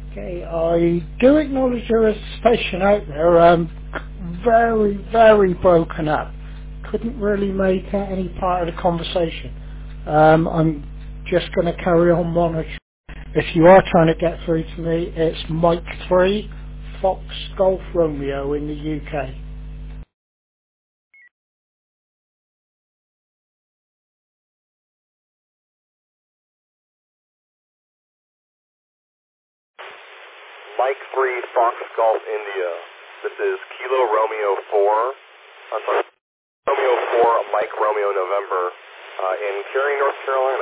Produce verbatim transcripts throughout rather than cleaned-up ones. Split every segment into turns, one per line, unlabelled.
Okay, I do acknowledge there is a station out there. Um, very, very broken up. Couldn't really make out any part of the conversation. Um, I'm just going to carry on monitoring. If you are trying to get through to me, it's Mike three, Fox Golf Romeo in the U K.
Mike three, Fox Golf India. This is Kilo Romeo four. I'm sorry, Romeo four, Mike Romeo November uh, in Cary, North Carolina.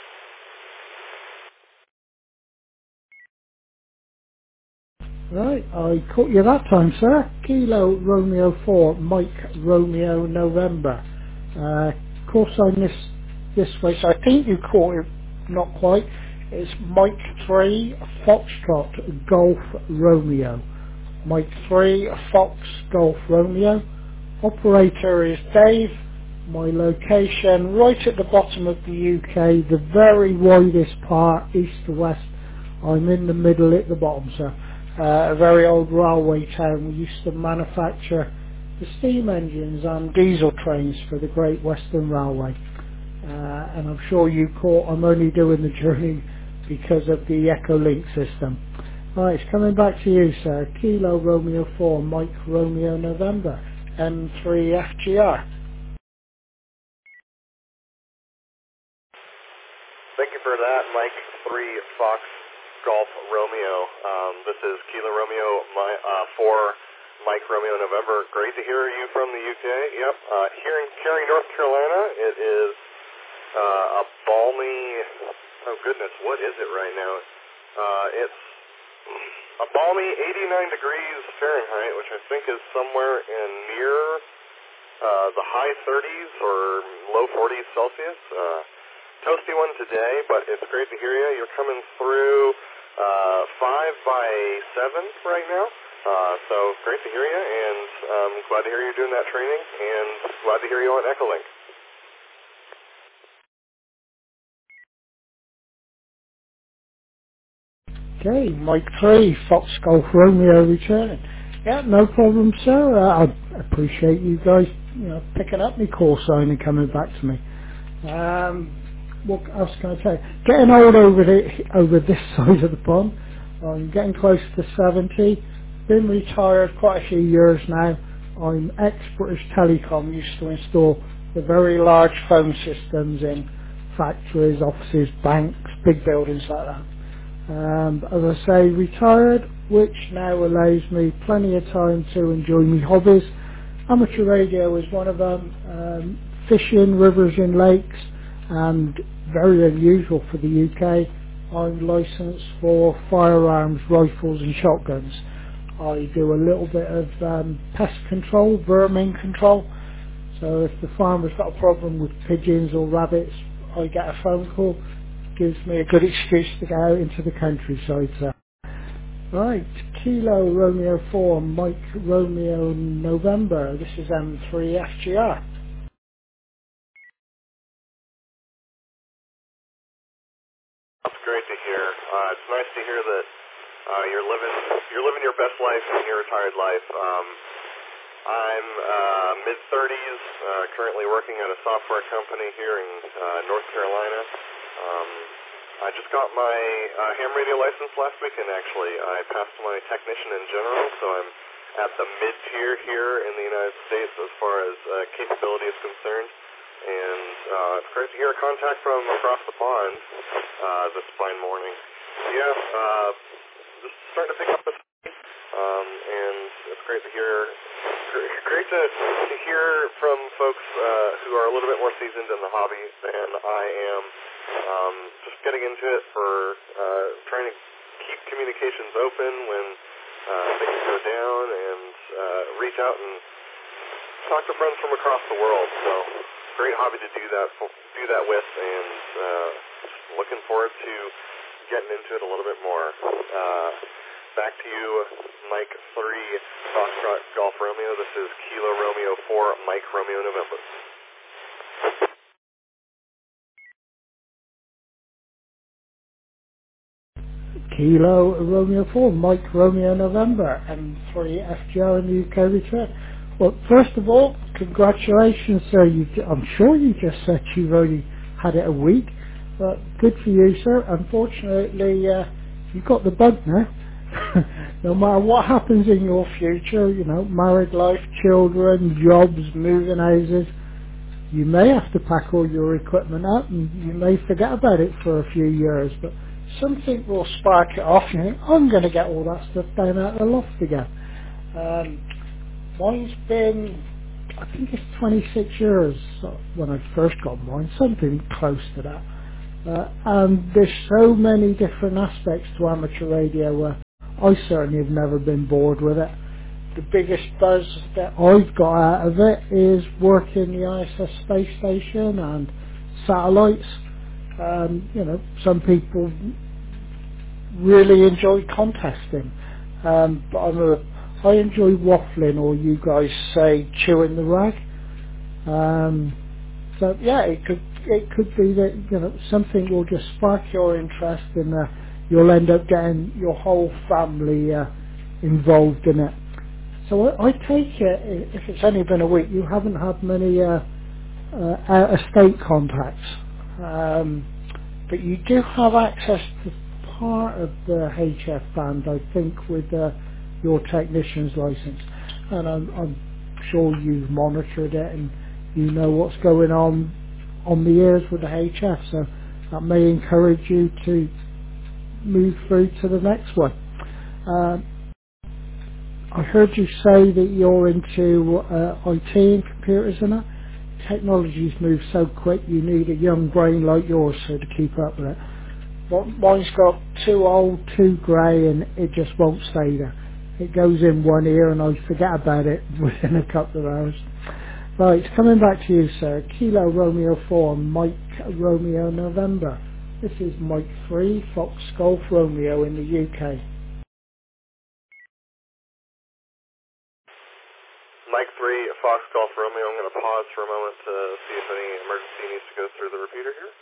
Right, I caught you that time, sir. Kilo Romeo four, Mike Romeo November. Uh, course I missed this way, so I think you caught it, not quite. It's Mike three, Foxtrot, Golf Romeo. Mike three, Fox, Golf Romeo. Operator is Dave. My location right at the bottom of the U K, the very widest part, east to west. I'm in the middle at the bottom, sir. Uh, a very old railway town. We used to manufacture the steam engines and diesel trains for the Great Western Railway. Uh, and I'm sure you caught, I'm only doing the journey because of the Echolink system. Right, it's coming back to you, sir. Kilo Romeo four, Mike Romeo November, M three F G R.
Thank you for that, Mike three, Fox Golf Romeo. Um, this is Kilo Romeo my, uh, four, Mike Romeo November. Great to hear you from the U K. Yep, uh, here in Cary, North Carolina, it is uh, a balmy, oh goodness, what is it right now? Uh, it's a balmy eighty-nine degrees Fahrenheit, which I think is somewhere in near uh, the high thirties or low forties Celsius. Uh, toasty one today, but it's great to hear you. You're coming through uh, five by seven right now, uh, so great to hear you, and um, glad to hear you're doing that training, and glad to hear you on Echolink.
Okay, Mike three, Fox Golf Romeo returning. Yeah, no problem, sir. Uh, I appreciate you guys, you know, picking up my call sign and coming back to me. Um, what else can I say? Getting old over the, over this side of the pond. I'm getting close to seventy. Been retired quite a few years now. I'm ex-British Telecom. Used to install the very large phone systems in factories, offices, banks, big buildings like that. Um, as I say, retired, which now allows me plenty of time to enjoy my hobbies. Amateur radio is one of them. Um, fishing, rivers and lakes, and very unusual for the U K. I'm licensed for firearms, rifles and shotguns. I do a little bit of um, pest control, vermin control. So if the farmer's got a problem with pigeons or rabbits, I get a phone call. Gives me a good excuse to go out into the countryside. So. Right, Kilo Romeo four, Mike Romeo November. This is M three F G R.
That's great to hear. Uh, it's nice to hear that uh, you're living you're living your best life in your retired life. Um, I'm uh, mid thirties, uh, currently working at a software company here in uh, North Carolina. Um, I just got my uh, ham radio license last weekend, actually. I passed my technician in general, so I'm at the mid-tier here in the United States as far as uh, capability is concerned. And uh, it's great to hear a contact from across the pond uh, this fine morning. Yeah, uh, just starting to pick up the um, and it's great to hear. Great to, to hear from folks uh, who are a little bit more seasoned in the hobby than I am. Um, just getting into it for uh, trying to keep communications open when uh, things go down, and uh, reach out and talk to friends from across the world. So great hobby to do that do that with, and uh, just looking forward to getting into it a little bit more. Uh, back to you, Mike three, Foxtrot Golf Romeo. This is Kilo Romeo four, Mike Romeo November.
Kilo Romeo four, Mike Romeo November, M three F J in the U K return. Well, first of all, congratulations, sir. You, I'm sure you just said you've only had it a week, but good for you, sir. Unfortunately, uh, you've got the bug now. No matter what happens in your future, you know, married life, children, jobs, moving houses, you may have to pack all your equipment up and you may forget about it for a few years, but something will spark it off and you think, I'm going to get all that stuff down out of the loft again. Um, mine's been, I think it's twenty-six years when I first got mine, something close to that. Uh, and there's so many different aspects to amateur radio where I certainly have never been bored with it. The biggest buzz that I've got out of it is working the I S S space station and satellites. Um, you know, some people really enjoy contesting, um, but I'm a, I enjoy waffling, or you guys say chewing the rag. Um, so yeah, it could it could be that, you know, something will just spark your interest and uh, you'll end up getting your whole family uh, involved in it. So I, I take it, if it's only been a week, you haven't had many uh, uh, out-of-state contacts, um, but you do have access to part of the H F band, I think, with uh, your technician's license, and I'm, I'm sure you've monitored it and you know what's going on on the airs with the H F, so that may encourage you to move through to the next one. Um, I heard you say that you're into uh, I T and computers and that. Technology's moved so quick, you need a young brain like yours, so to keep up with it. But mine's got too old, too grey, and it just won't stay there. It goes in one ear and I forget about it within a couple of hours. Right, coming back to you, sir. Kilo Romeo four, Mike Romeo November. This is Mike three, Fox Golf Romeo in the U K.
Mike three, Fox Golf Romeo. I'm going to pause for a moment to see if any emergency needs to go through the repeater here.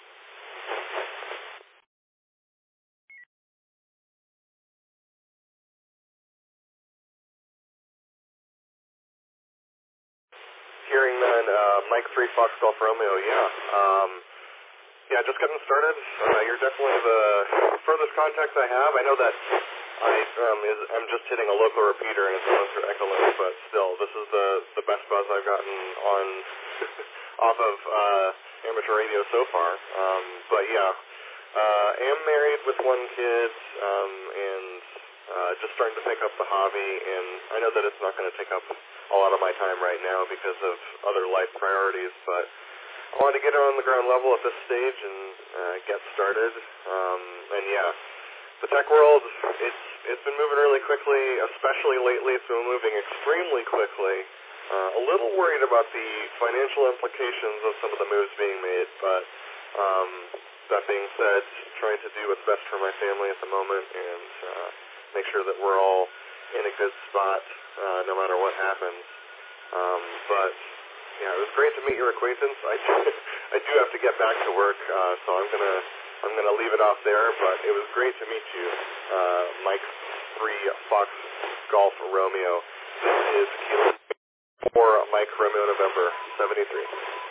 Hearing none, uh, Mike three, Fox Golf Romeo, yeah. Um, yeah, just getting started. Uh, you're definitely the furthest contact I have. I know that I um, is, I'm just hitting a local repeater and it's going through Echolink, but still, this is the, the best buzz I've gotten on off of uh, amateur radio so far. Um, but yeah, uh, am married with one kid, um, and uh, just starting to pick up the hobby, and I know that it's not going to take up a lot of my time right now because of other life priorities, but I wanted to get it on the ground level at this stage and uh, get started. Um, and yeah, the tech world, it's it's been moving really quickly, especially lately. It's been moving extremely quickly. Uh, a little worried about the financial implications of some of the moves being made, but um, that being said, trying to do what's best for my family at the moment and uh, make sure that we're all in a good spot uh, no matter what happens. Um, but yeah, it was great to meet your acquaintance. I do, I do have to get back to work, uh, so I'm gonna I'm gonna leave it off there. But it was great to meet you, uh, Mike three Fox Golf Romeo. This is Kilo four Mike Romeo November seventy-three.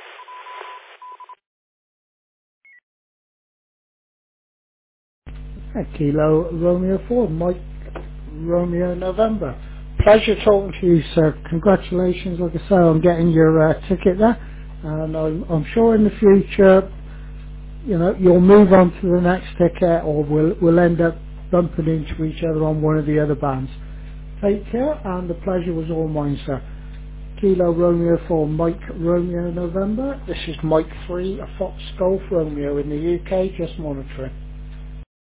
Kilo Romeo four, Mike Romeo November. Pleasure talking to you, sir. Congratulations, like I say, on getting your uh, ticket there. And I'm, I'm sure in the future, you know, you'll move on to the next ticket, or we'll, we'll end up bumping into each other on one of the other bands. Take care, and the pleasure was all mine, sir. Kilo Romeo four, Mike Romeo November. This is Mike three, a Fox Golf Romeo in the U K, just monitoring.